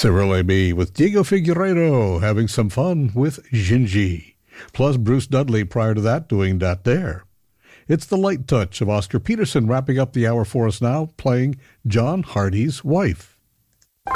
Cyril B. with Diego Figueiredo having some fun with Gingy. Plus Bruce Dudley prior to that doing that there. It's the light touch of Oscar Peterson wrapping up the hour for us now, playing John Hardy's Wife.